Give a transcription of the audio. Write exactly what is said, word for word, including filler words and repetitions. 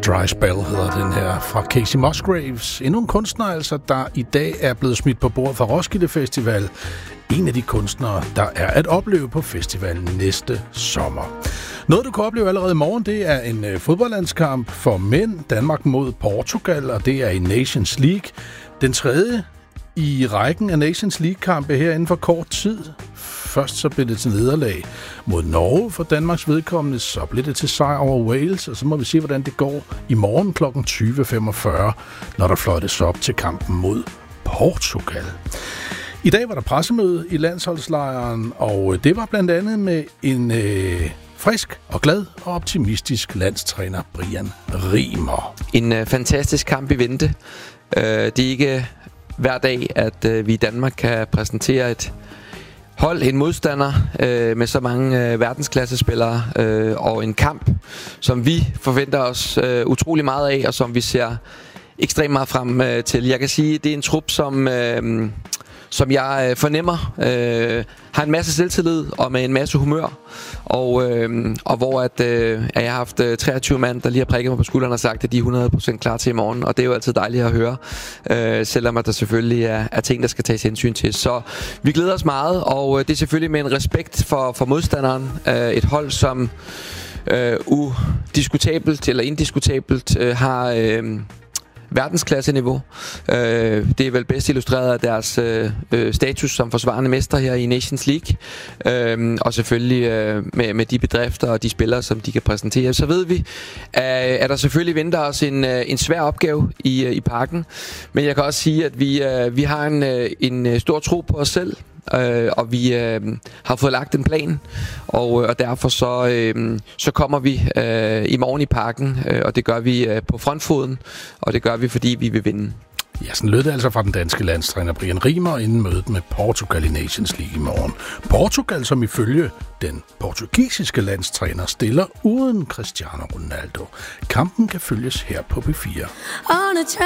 Dry Spell hedder den her fra Casey Musgraves. Endnu en kunstner altså, der i dag er blevet smidt på bordet fra Roskilde Festival. En af de kunstnere, der er at opleve på festivalen næste sommer. Noget, du kan opleve allerede i morgen, det er en øh, fodboldlandskamp for mænd. Danmark mod Portugal, og det er i Nations League. Den tredje i rækken af Nations League-kampe her inden for kort tid. Først så blev det til nederlag mod Norge for Danmarks vedkommende, så blev det til sejr over Wales, og så må vi se, hvordan det går i morgen klokken tyve femogfyrre, når der fløjtes op til kampen mod Portugal. I dag var der pressemøde i landsholdslejren, og det var blandt andet med en øh, frisk og glad og optimistisk landstræner Brian Riemer. En øh, fantastisk kamp i vente. Øh, det er ikke hver dag, at øh, vi i Danmark kan præsentere et hold, en modstander øh, med så mange øh, verdensklassespillere øh, og en kamp, som vi forventer os øh, utrolig meget af, og som vi ser ekstremt meget frem øh, til. Jeg kan sige, det er en trup, som, øh, som jeg øh, fornemmer øh, har en masse selvtillid og med en masse humør, og, øh, og hvor at, øh, at jeg har haft øh, treogtyve mand, der lige har prikket mig på skulderen og sagt, at de er hundrede procent klar til i morgen, og det er jo altid dejligt at høre, øh, selvom at der selvfølgelig er, er ting, der skal tages hensyn til. Så vi glæder os meget, og øh, det er selvfølgelig med en respekt for, for modstanderen, øh, et hold, som øh, udiskutabelt eller indiskutabelt øh, har Øh, verdensklasseniveau. Øh, det er vel bedst illustreret af deres øh, status som forsvarende mester her i Nations League. Øh, og selvfølgelig øh, med, med de bedrifter og de spillere, som de kan præsentere. Så ved vi, at, at der selvfølgelig venter os en, en svær opgave i, i parken. Men jeg kan også sige, at vi, vi har en, en stor tro på os selv. Øh, og vi øh, har fået lagt en plan, og, og derfor så, øh, så kommer vi øh, i morgen i parken, øh, og det gør vi øh, på frontfoden, og det gør vi, fordi vi vil vinde. Ja, sådan lød det altså fra den danske landstræner Brian Riemer inden mødet med Portugal i Nations League i morgen. Portugal, som ifølge den portugisiske landstræner stiller uden Cristiano Ronaldo. Kampen kan følges her på P fire.